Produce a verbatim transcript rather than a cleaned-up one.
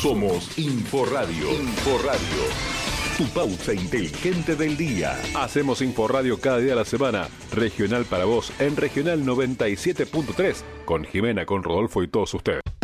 Somos Inforradio. Inforradio. Tu pausa inteligente del día. Hacemos Inforradio cada día de la semana. Regional para vos en Regional noventa y siete punto tres. Con Jimena, con Rodolfo y todos ustedes.